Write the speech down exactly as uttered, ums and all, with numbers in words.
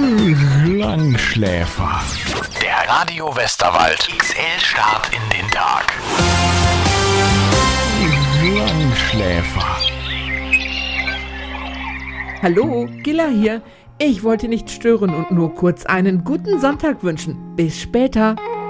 Langschläfer. Der Radio Westerwald X L-Start in den Tag. Langschläfer. Hallo, Gilla hier. Ich wollte nicht stören und nur kurz einen guten Sonntag wünschen. Bis später.